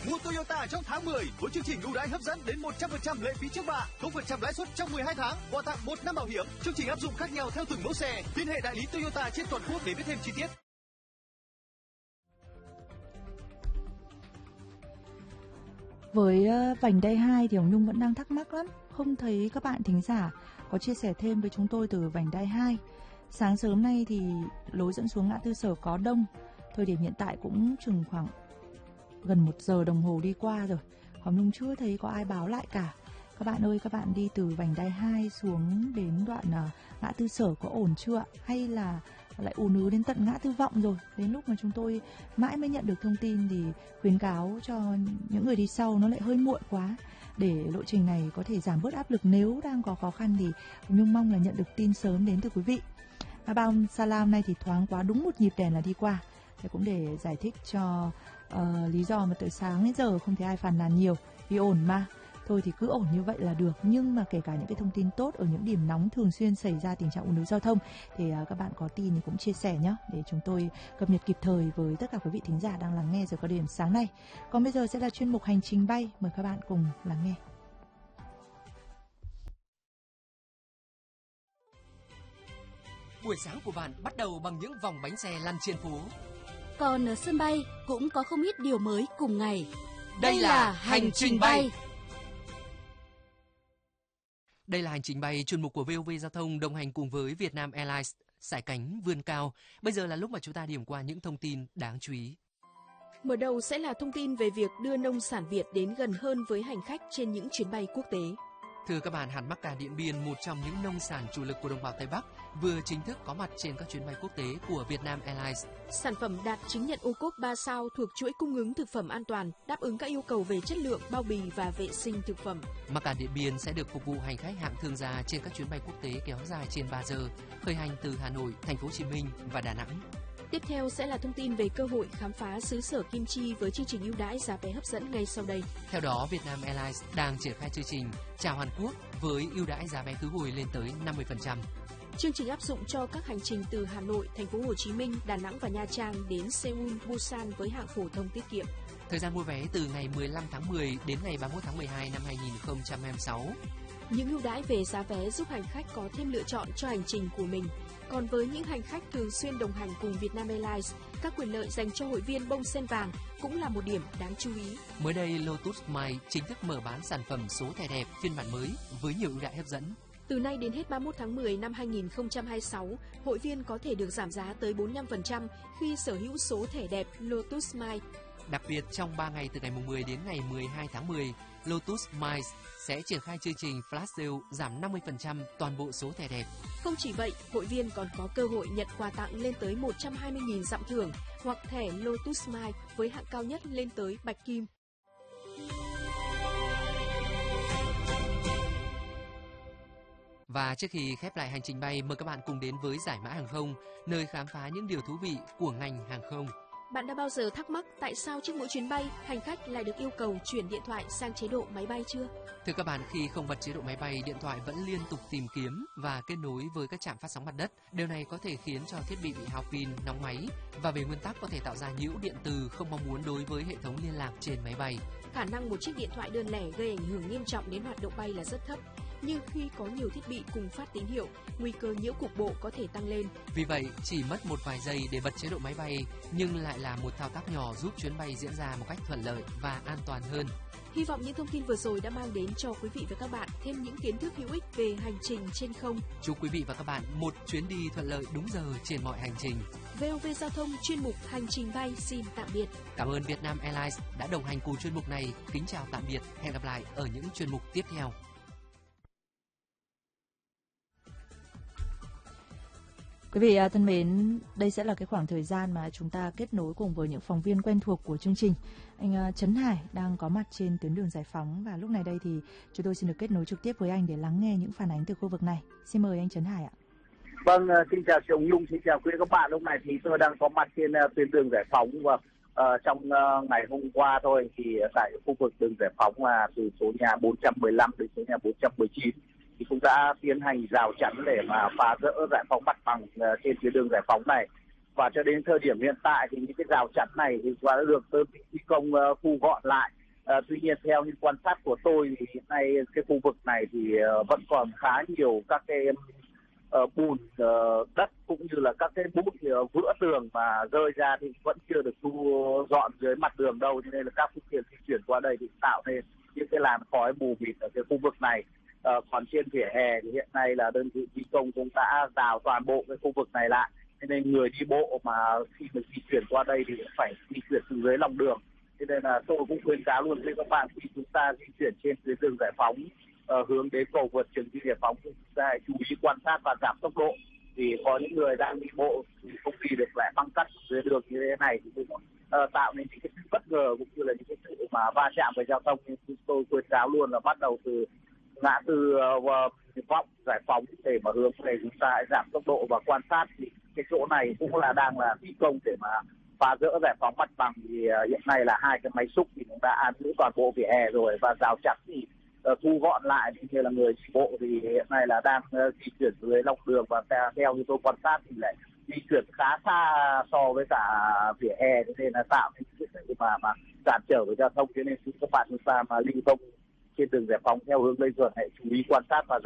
Mua Toyota trong tháng 10 với chương trình ưu đãi hấp dẫn đến 100% lệ phí trước bạ, 0% lãi suất trong 12 tháng, quà tặng 1 năm bảo hiểm. Chương trình áp dụng khác nhau theo từng mẫu xe. Liên hệ đại lý Toyota trên toàn quốc để biết thêm chi tiết. Với vành đai 2 thì Hồng Nhung vẫn đang thắc mắc lắm, không thấy các bạn thính giả có chia sẻ thêm với chúng tôi từ vành đai 2. Sáng sớm nay thì lối dẫn xuống ngã tư Sở có đông, thời điểm hiện tại cũng chừng khoảng gần 1 giờ đồng hồ đi qua rồi. Hồng Nhung chưa thấy có ai báo lại cả. Các bạn ơi, các bạn đi từ vành đai 2 xuống đến đoạn ngã tư Sở có ổn chưa ạ? Hay là lại ùn ứ đến tận ngã tư Vọng rồi? Đến lúc mà chúng tôi mãi mới nhận được thông tin thì khuyến cáo cho những người đi sau nó lại hơi muộn quá. Để lộ trình này có thể giảm bớt áp lực nếu đang có khó khăn thì Hồng Nhung mong là nhận được tin sớm đến từ quý vị. Bao Salam này thì thoáng quá, đúng một nhịp đèn là đi qua. Thế cũng để giải thích cho lý do mà tới sáng đến giờ không thấy ai phàn nàn nhiều, vì ổn mà. Thôi thì cứ ổn như vậy là được, nhưng mà kể cả những cái thông tin tốt ở những điểm nóng thường xuyên xảy ra tình trạng ùn ứ giao thông thì các bạn có tin thì cũng chia sẻ nhé, để chúng tôi cập nhật kịp thời với tất cả quý vị thính giả đang lắng nghe Giờ Cao Điểm sáng nay. Còn bây giờ sẽ là chuyên mục Hành trình bay, mời các bạn cùng lắng nghe. Buổi sáng của bạn bắt đầu bằng những vòng bánh xe lăn trên phố. Còn ở sân bay cũng có không ít điều mới cùng ngày. Đây là Hành trình bay. Đây là Hành trình bay, chuyên mục của VOV Giao thông đồng hành cùng với Vietnam Airlines, sải cánh vươn cao. Bây giờ là lúc mà chúng ta điểm qua những thông tin đáng chú ý. Mở đầu sẽ là thông tin về việc đưa nông sản Việt đến gần hơn với hành khách trên những chuyến bay quốc tế. Thưa các bạn, hạt mắc ca Điện Biên, một trong những nông sản chủ lực của đồng bào Tây Bắc, vừa chính thức có mặt trên các chuyến bay quốc tế của Vietnam Airlines. Sản phẩm đạt chứng nhận ô cốp 3 sao thuộc chuỗi cung ứng thực phẩm an toàn, đáp ứng các yêu cầu về chất lượng, bao bì và vệ sinh thực phẩm. Mắc ca Điện Biên sẽ được phục vụ hành khách hạng thương gia trên các chuyến bay quốc tế kéo dài trên 3 giờ, khởi hành từ Hà Nội, Thành phố Hồ Chí Minh và Đà Nẵng. Tiếp theo sẽ là thông tin về cơ hội khám phá xứ sở kim chi với chương trình ưu đãi giá vé hấp dẫn ngay sau đây. Theo đó, Vietnam Airlines đang triển khai chương trình Chào Hàn Quốc với ưu đãi giá vé khứ hồi lên tới 50%. Chương trình áp dụng cho các hành trình từ Hà Nội, Thành phố Hồ Chí Minh, Đà Nẵng và Nha Trang đến Seoul, Busan với hạng phổ thông tiết kiệm. Thời gian mua vé từ ngày 15 tháng 10 đến ngày 31 tháng 12 năm 2026. Những ưu đãi về giá vé giúp hành khách có thêm lựa chọn cho hành trình của mình. Còn với những hành khách thường xuyên đồng hành cùng Vietnam Airlines, các quyền lợi dành cho hội viên bông sen vàng cũng là một điểm đáng chú ý. Mới đây, Lotus Miles chính thức mở bán sản phẩm số thẻ đẹp phiên bản mới với nhiều ưu đãi hấp dẫn. Từ nay đến hết 31 tháng 10 năm 2026, hội viên có thể được giảm giá tới 45% khi sở hữu số thẻ đẹp Lotus Miles. Đặc biệt, trong 3 ngày từ ngày 10 đến ngày 12 tháng 10, Lotus Miles sẽ triển khai chương trình Flash Sale giảm 50% toàn bộ số thẻ đẹp. Không chỉ vậy, hội viên còn có cơ hội nhận quà tặng lên tới 120.000 dặm thưởng hoặc thẻ Lotus Miles với hạng cao nhất lên tới bạch kim. Và trước khi khép lại hành trình bay, mời các bạn cùng đến với Giải mã hàng không, nơi khám phá những điều thú vị của ngành hàng không. Bạn đã bao giờ thắc mắc tại sao trước mỗi chuyến bay, hành khách lại được yêu cầu chuyển điện thoại sang chế độ máy bay chưa? Thưa các bạn, khi không bật chế độ máy bay, điện thoại vẫn liên tục tìm kiếm và kết nối với các trạm phát sóng mặt đất. Điều này có thể khiến cho thiết bị hao pin, nóng máy và về nguyên tắc có thể tạo ra nhiễu điện từ không mong muốn đối với hệ thống liên lạc trên máy bay. Khả năng một chiếc điện thoại đơn lẻ gây ảnh hưởng nghiêm trọng đến hoạt động bay là rất thấp. Nhưng khi có nhiều thiết bị cùng phát tín hiệu, nguy cơ nhiễu cục bộ có thể tăng lên. Vì vậy, chỉ mất một vài giây để bật chế độ máy bay, nhưng lại là một thao tác nhỏ giúp chuyến bay diễn ra một cách thuận lợi và an toàn hơn. Hy vọng những thông tin vừa rồi đã mang đến cho quý vị và các bạn thêm những kiến thức hữu ích về hành trình trên không. Chúc quý vị và các bạn một chuyến đi thuận lợi đúng giờ trên mọi hành trình. VOV Giao thông chuyên mục Hành trình bay xin tạm biệt. Cảm ơn Vietnam Airlines đã đồng hành cùng chuyên mục này. Kính chào tạm biệt, hẹn gặp lại ở những chuyên mục tiếp theo. Quý vị thân mến, đây sẽ là cái khoảng thời gian mà chúng ta kết nối cùng với những phóng viên quen thuộc của chương trình. Anh Trấn Hải đang có mặt trên tuyến đường Giải Phóng và lúc này đây thì chúng tôi xin được kết nối trực tiếp với anh để lắng nghe những phản ánh từ khu vực này. Xin mời anh Trấn Hải ạ. Vâng, xin chào chị Hồng Nhung, xin chào quý vị các bạn. Lúc này thì tôi đang có mặt trên tuyến đường Giải Phóng và trong ngày hôm qua thôi thì tại khu vực đường Giải Phóng là từ số nhà 415 đến số nhà 419 thì cũng đã tiến hành rào chắn để mà phá rỡ giải phóng mặt bằng trên tuyến đường Giải Phóng này. và cho đến thời điểm hiện tại thì những cái rào chắn này thì đã được đơn vị thi công thu gọn lại. Tuy nhiên theo những quan sát của tôi thì hiện nay cái khu vực này thì vẫn còn khá nhiều các cái bùn đất cũng như là các cái bụi vữa tường mà rơi ra thì vẫn chưa được thu dọn dưới mặt đường đâu, cho nên là các phương tiện di chuyển qua đây thì tạo nên những cái làn khói mù mịt ở cái khu vực này. Còn trên vỉa hè thì hiện nay là đơn vị thi công cũng đã rào toàn bộ cái khu vực này lại, cho nên người đi bộ mà khi mà di chuyển qua đây thì cũng phải di chuyển từ dưới lòng đường. Cho nên là tôi cũng khuyến cáo luôn với các bạn, khi chúng ta di chuyển trên tuyến đường Giải Phóng hướng đến cầu vượt Trường Chinh Giải Phóng, chúng ta hãy chú ý quan sát và giảm tốc độ, vì có những người đang đi bộ thì không đi được lại băng cắt dưới đường như thế này thì cũng tạo nên những cái sự bất ngờ cũng như là những cái sự mà va chạm với giao thông. Nên chúng tôi khuyến cáo luôn là bắt đầu từ ngã tư Vọng Giải Phóng để mà hướng về chúng ta hãy giảm tốc độ và quan sát, thì cái chỗ này cũng là đang là thi công để mà phá dỡ giải phóng mặt bằng. Thì hiện nay là hai cái máy xúc thì cũng đã an giữ toàn bộ vỉa hè rồi, và rào chắn thì thu gọn lại, như là người đi bộ thì hiện nay là đang di chuyển dưới lòng đường, và theo như tôi quan sát thì lại di chuyển khá xa so với cả vỉa hè, nên là tạo nên cái sự mà cản trở với giao thông. Cho nên các bạn chúng ta mà lưu thông trên đường Giải Phóng theo hướng Lê Duẩn hãy chú ý quan sát và